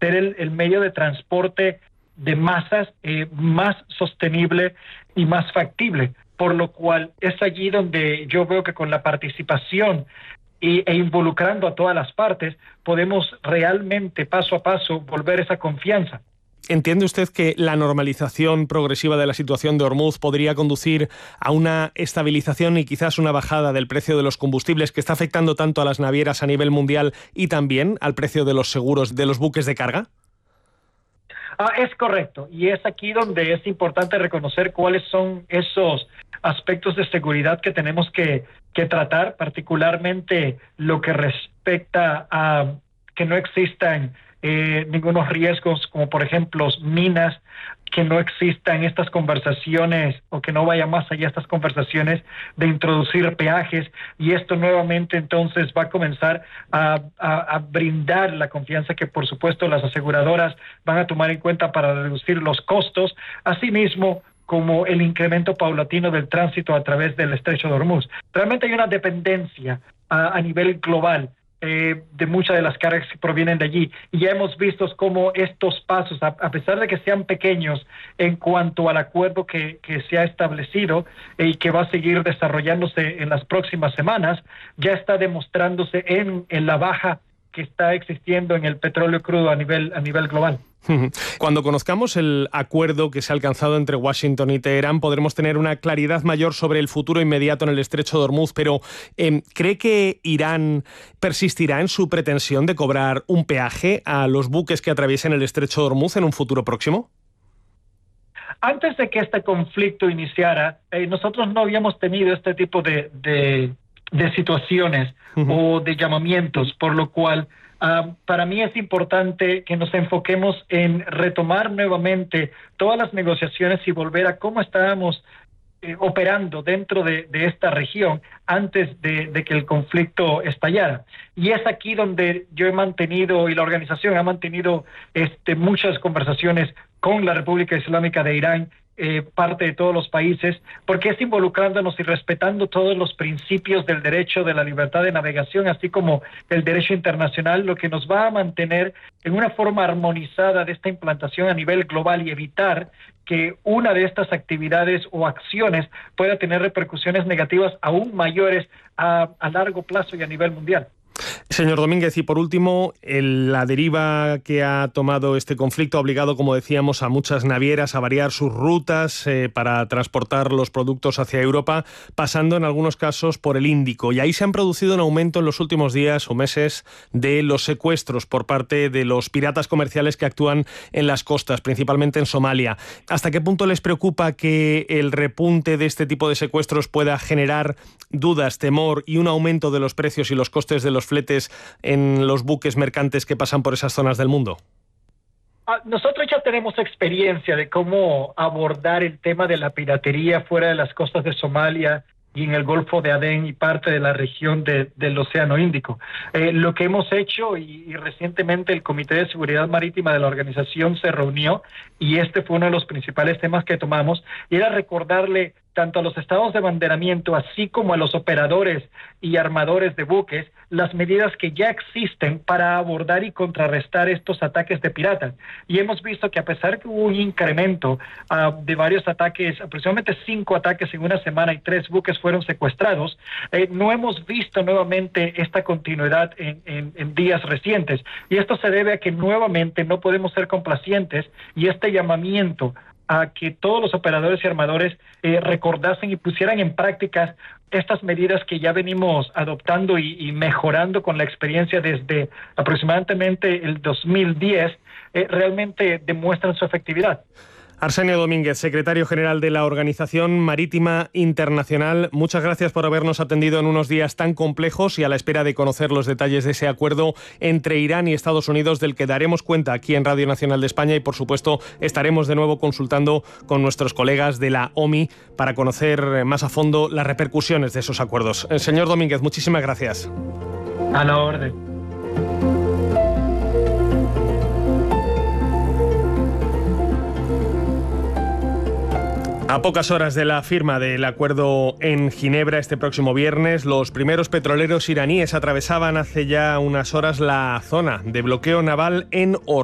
ser el medio de transporte de masas más sostenible y más factible, por lo cual es allí donde yo veo que con la participación e involucrando a todas las partes podemos realmente paso a paso volver esa confianza. ¿Entiende usted que la normalización progresiva de la situación de Hormuz podría conducir a una estabilización y quizás una bajada del precio de los combustibles que está afectando tanto a las navieras a nivel mundial y también al precio de los seguros de los buques de carga? Es correcto, y es aquí donde es importante reconocer cuáles son esos aspectos de seguridad que tenemos que tratar, particularmente lo que respecta a que no existan ningunos riesgos, como por ejemplo minas, que no existan estas conversaciones o que no vaya más allá estas conversaciones de introducir peajes, y esto nuevamente entonces va a comenzar a brindar la confianza que por supuesto las aseguradoras van a tomar en cuenta para reducir los costos, asimismo como el incremento paulatino del tránsito a través del estrecho de Hormuz. Realmente hay una dependencia a nivel global de muchas de las cargas que provienen de allí, y ya hemos visto cómo estos pasos, a pesar de que sean pequeños en cuanto al acuerdo que se ha establecido y que va a seguir desarrollándose en las próximas semanas, ya está demostrándose en la baja que está existiendo en el petróleo crudo a nivel global. Cuando conozcamos el acuerdo que se ha alcanzado entre Washington y Teherán, podremos tener una claridad mayor sobre el futuro inmediato en el estrecho de Hormuz, pero ¿cree que Irán persistirá en su pretensión de cobrar un peaje a los buques que atraviesen el estrecho de Hormuz en un futuro próximo? Antes de que este conflicto iniciara, nosotros no habíamos tenido este tipo de situaciones o de llamamientos, por lo cual para mí es importante que nos enfoquemos en retomar nuevamente todas las negociaciones y volver a cómo estábamos operando dentro de esta región antes de que el conflicto estallara. Y es aquí donde yo he mantenido, y la organización ha mantenido muchas conversaciones con la República Islámica de Irán, parte de todos los países, porque es involucrándonos y respetando todos los principios del derecho de la libertad de navegación, así como el derecho internacional, lo que nos va a mantener en una forma armonizada de esta implantación a nivel global y evitar que una de estas actividades o acciones pueda tener repercusiones negativas aún mayores a largo plazo y a nivel mundial. Señor Domínguez, y por último, la deriva que ha tomado este conflicto ha obligado, como decíamos, a muchas navieras a variar sus rutas para transportar los productos hacia Europa, pasando en algunos casos por el Índico. Y ahí se han producido un aumento en los últimos días o meses de los secuestros por parte de los piratas comerciales que actúan en las costas, principalmente en Somalia. ¿Hasta qué punto les preocupa que el repunte de este tipo de secuestros pueda generar dudas, temor y un aumento de los precios y los costes de los fletes en los buques mercantes que pasan por esas zonas del mundo? Nosotros ya tenemos experiencia de cómo abordar el tema de la piratería fuera de las costas de Somalia y en el Golfo de Adén y parte de la región del Océano Índico. Lo que hemos hecho, y recientemente el Comité de Seguridad Marítima de la organización se reunió, y este fue uno de los principales temas que tomamos, y era recordarle tanto a los estados de banderamiento, así como a los operadores y armadores de buques, las medidas que ya existen para abordar y contrarrestar estos ataques de piratas. Y hemos visto que a pesar que hubo un incremento de varios ataques, aproximadamente 5 ataques en una semana y 3 buques fueron secuestrados, no hemos visto nuevamente esta continuidad en días recientes. Y esto se debe a que nuevamente no podemos ser complacientes, y este llamamiento a que todos los operadores y armadores recordasen y pusieran en práctica estas medidas que ya venimos adoptando y mejorando con la experiencia desde aproximadamente el 2010, realmente demuestran su efectividad. Arsenio Domínguez, secretario general de la Organización Marítima Internacional, muchas gracias por habernos atendido en unos días tan complejos y a la espera de conocer los detalles de ese acuerdo entre Irán y Estados Unidos, del que daremos cuenta aquí en Radio Nacional de España, y por supuesto estaremos de nuevo consultando con nuestros colegas de la OMI para conocer más a fondo las repercusiones de esos acuerdos. Señor Domínguez, muchísimas gracias. A la orden. A pocas horas de la firma del acuerdo en Ginebra este próximo viernes, los primeros petroleros iraníes atravesaban hace ya unas horas la zona de bloqueo naval en Hormuz.